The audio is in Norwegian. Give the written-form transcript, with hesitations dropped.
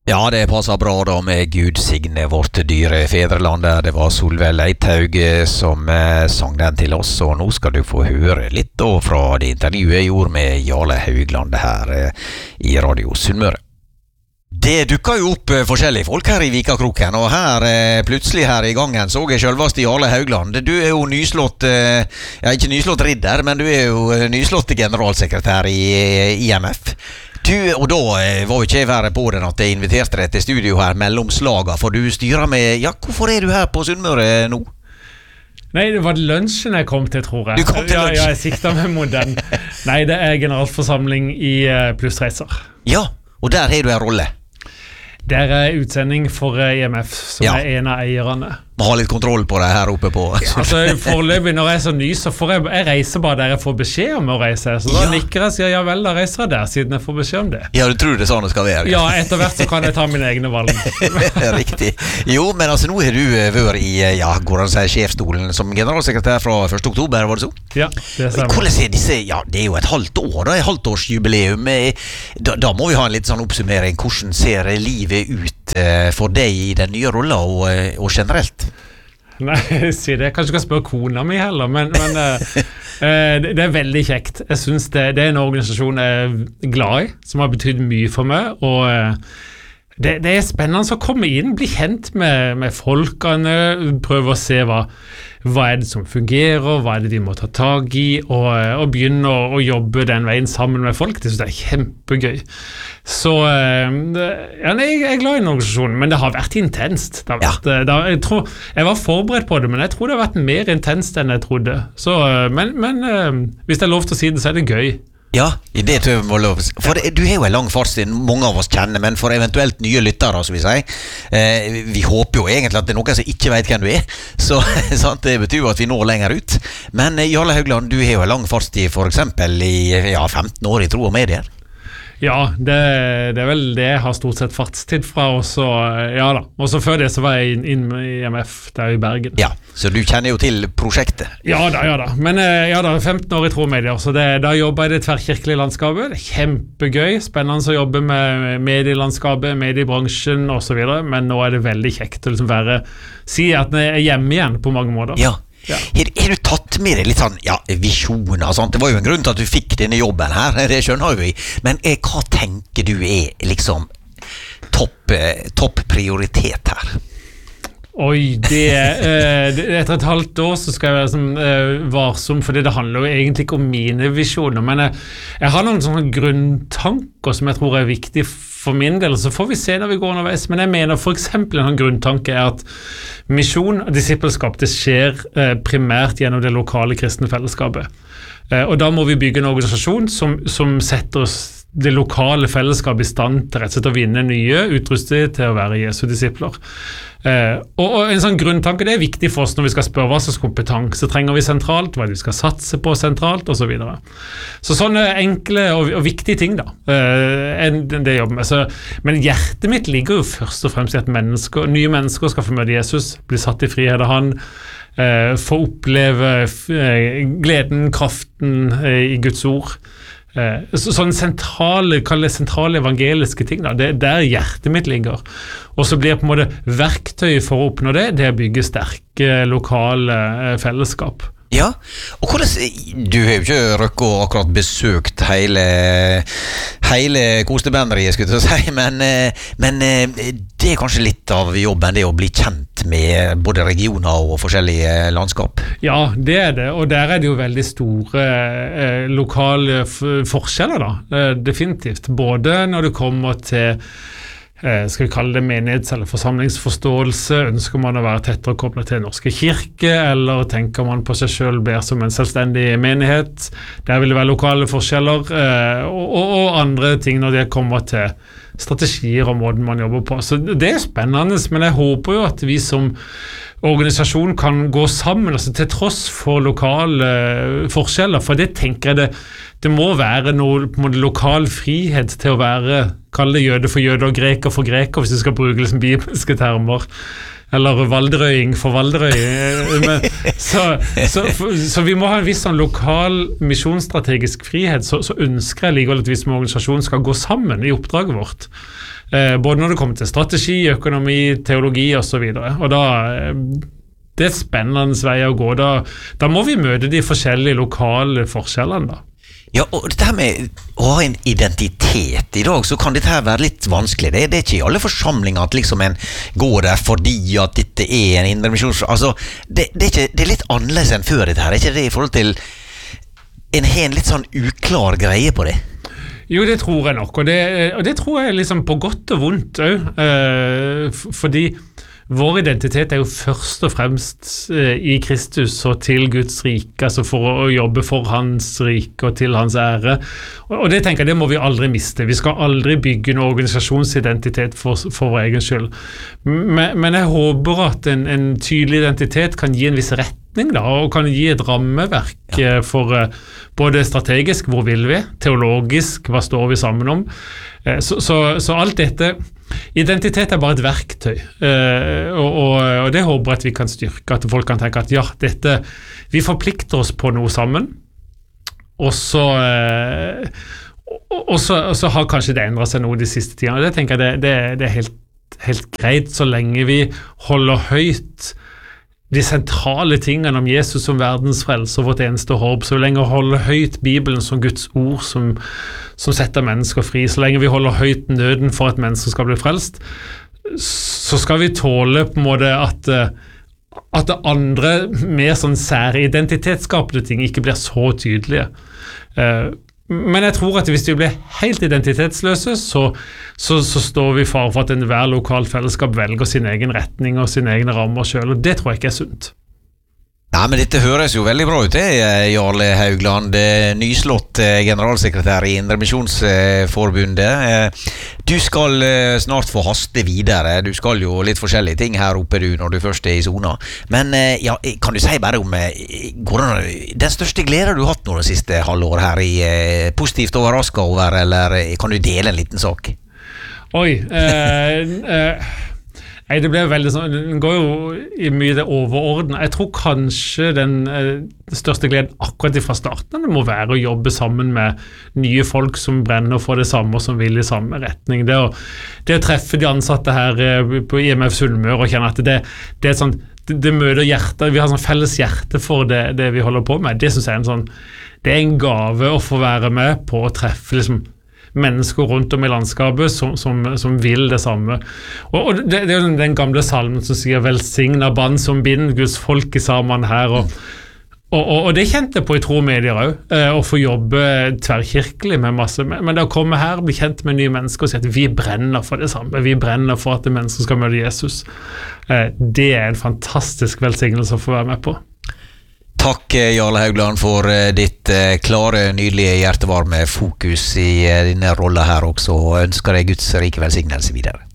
Ja, det passer bra da med Gud signe vårt dyre fedreland der. Det var Solveig Leithaug som sang den til oss, og nå skal du få høre litt da fra det intervjuet jeg gjorde med Jarle Haugland her i Radio Sunnmøre. Det dukker jo opp forskjellige folk her i Vikakroken, og her plutselig her i gangen så jeg selvast Jarle Haugland. Du er jo nyslått, ja ikke nyslått ridder, men du er jo nyslått generalsekretær i IMF. Og da var jo ikke jeg være på den at jeg inviterte deg til studio her mellom slaga, for du styrer med, ja, hvorfor er du her på Sunnmøre nå? Nei, det var lunsjen jeg kom til, tror jeg. Du kom til lunsjen? Ja, jeg siktet meg mot den. Nei, det er generalforsamling i Plussreiser. Ja, og der har du en rolle. Der er utsending for IMF, som er en av eierne. Må ha litt kontroll på det her oppe på. Altså, foreløpig når jeg er så ny, så får jeg reiser bare der jeg får beskjed om å reise. Så da nikker jeg og sier, ja vel, da reiser jeg der, siden jeg får beskjed om det. Ja, du tror det er sånn det skal være? Ja, etter hvert så kan jeg ta mine egne valg. Riktig. Jo, men altså, nå har du vært i, ja, går han å si, sjefstolen som generalsekretær fra 1. oktober, var det så? Ja, det stemmer. Hvordan er disse, ja, det er jo et halvt år, et halvtårsjubileum. Da må vi ha en litt sånn oppsummering. Hvordan ser livet ut for deg i den nye rollen og generelt? Nei, si det. Jeg kanskje skal spørre kona mi heller, men det er veldig kjekt. Jeg synes det er en organisasjon jeg er glad i, som har betydd mye for meg, og det er spennende å komme inn, bli kjent med folkene, prøve å se hva er det som fungerer, hva er det vi må ta tag i, og begynne å jobbe den veien sammen med folk. Det synes jeg er kjempegøy. Så ja, jeg er glad i en organisasjon, men det har vært intenst. Jeg tror, jeg var forberedt på det, men jeg tror det har vært mer intenst enn jeg trodde. Så, men hvis det er lov til å si det, så er det gøy. Ja, det tror jeg må lov. For du har jo en lang fartstid, mange av oss kjenner, men for eventuelt nye lyttere, som vi sier, vi håper jo egentlig at det er noen som ikke vet hvem du er, så sant, det betyr jo at vi når lenger ut. Men Jarle Haugland, du har jo en lang fartstid for eksempel i 15 år i tro og medier. Ja, det er vel det jeg har stort sett fartstid fra, og så, ja da. Og så før det så var jeg inn i IMF der i Bergen. Ja, så du kjenner jo til prosjektet. Ja da. Men ja da, 15 år i tro og medier, så da jobber jeg i det tverrkirkelige landskapet. Det er kjempegøy, spennende å jobbe med medielandskapet, mediebransjen og så videre, men nå er det veldig kjekt å liksom si at jeg er hjemme igjen på mange måter. Ja. Har du tatt med deg litt sånn, visjoner og sånt? Det var jo en grunn til at du fikk denne jobben her, det skjønner vi. Men hva tenker du er liksom topp prioritet her? Oi, etter et halvt år så skal jeg være sånn varsom, fordi det handler jo egentlig ikke om mine visjoner, men jeg har noen sånne grunntanker som jeg tror er viktig for min del, så får vi se når vi går underveis. Men jeg mener for eksempel en grunntanke er at misjon og disippelskap, det skjer primært gjennom det lokale kristne fellesskapet. Og da må vi bygge en organisasjon som setter oss det lokale fellesskapet i stand til rett og slett å vinne nye, utrustet til å være Jesu disipler. Og en sånn grunntanke, det er viktig for oss når vi skal spørre hva slags kompetanse trenger vi sentralt, hva vi skal satse på sentralt, og så videre. Så sånne enkle og viktige ting da, det jeg jobber med. Men hjertet mitt ligger jo først og fremst i at nye mennesker skal få møte Jesus, bli satt i frihet av han, få oppleve gleden, kraften i Guds ord. Sånne sentrale evangeliske ting da, det er der hjertet mitt ligger, og så blir på en måte verktøyet for å oppnå det er å bygge sterke lokale fellesskap. Ja, og hvordan, du har jo ikke røkket og akkurat besøkt hele kostebenderiet, skulle jeg si, men det er kanskje litt av jobben, det å bli kjent med både regioner og forskjellige landskap. Ja, det er det, og der er det jo veldig store lokale forskjeller da, definitivt. Både når det kommer til skal vi kalle det menighets- eller forsamlingsforståelse, ønsker man å være tettere koblet til Norske kirke, eller tenker man på seg selv mer som en selvstendig menighet? Der vil det være lokale forskjeller, og andre ting når det kommer til strategier og måten man jobber på. Så det er spennende, men jeg håper jo at vi som organisasjon kan gå sammen, altså til tross for lokale forskjeller, for det tenker jeg det må være noe på en måte lokal frihet til å være, kalle det jøde for jøde og greker for greker, hvis vi skal bruke liksom bibelske termer, eller valderøying for valderøy. Så vi må ha en viss sånn lokal misjonsstrategisk frihet, så ønsker jeg likevel at vi som organisasjon skal gå sammen i oppdraget vårt. både når det kommer til strategi, økonomi, teologi og så videre. Og da, det er spennende vei å gå. Da må vi møte de forskjellige lokale forskjellene da. Ja, og dette her med å ha en identitet I dag, så kan dette her være litt vanskelig. Det er ikke I alle forsamlinger at liksom en går der fordi at dette en indremisjon. Altså, det er litt annerledes enn før dette her. Ikke det I forhold til en har en litt sånn uklar greie på det? Jo, det tror jeg nok, og det tror jeg liksom på godt og vondt også, fordi vår identitet jo først og fremst I Kristus og til Guds rike, altså for å jobbe for hans rike og til hans ære. Og det tenker jeg, det må vi aldri miste. Vi skal aldri bygge en organisasjonsidentitet for vår egen skyld. Men jeg håper at en tydelig identitet kan gi en viss retning da, og kan gi et rammeverk for både strategisk, hvor vil vi, teologisk, hva står vi sammen om. Så alt dette, identitet bare et verktøy, og det håper jeg at vi kan styrke, at folk kan tenke at ja, vi forplikter oss på noe sammen, og så har kanskje det endret seg noe de siste tidene, og det tenker jeg det helt greit, så lenge vi holder høyt de sentrale tingene om Jesus som verdens frelse og vårt eneste håp, så lenge vi holder høyt Bibelen som Guds ord som setter mennesker fri, så lenge vi holder høyt nøden for at mennesker skal bli frelst, så skal vi tåle på en måte at det andre mer sånn sære identitetsskapende ting ikke blir så tydelige. Men jeg tror at hvis vi blir helt identitetsløse, så står vi far for at enhver lokal fellesskap velger sin egen retning og sine egne rammer selv, og det tror jeg ikke sunt. Nei, men dette høres jo veldig bra ut, Jarle Haugland, nyslått generalsekretær I Indremisjonsforbundet. Du skal snart få haste videre. Du skal jo litt forskjellige ting her oppe du, når du først I zona. Men ja, kan du si bare om den største glede du har hatt nå det siste halvår her positivt overrasket over, eller kan du dele en liten sak? Oi, Nei, det ble veldig sånn, den går jo I mye det overordnet. Jeg tror kanskje den største gleden akkurat fra starten det må være å jobbe sammen med nye folk som brenner for det samme og som vil I samme retning. Det å treffe de ansatte her på IMF Sunnmøre og kjenne at det sånn, det møter hjertet, vi har sånn felles hjerte for det vi holder på med. Det synes jeg sånn, det en gave å få være med på å treffe liksom mennesker rundt om I landskapet som vil det samme. Og det jo den gamle salmen som sier velsignet band som bind Guds folk sammen her, og det kjente jeg på I tro medier også, å få jobbe tverrkirkelig med masse, men det å komme her og bli kjent med nye mennesker og si at vi brenner for det samme, vi brenner for at mennesker skal møte Jesus, det en fantastisk velsignelse å få være med på. Takk Jarle Haugland for ditt klare, nydelige, hjertevarme fokus I denne rollen her også, og ønsker deg Guds rike velsignelse videre.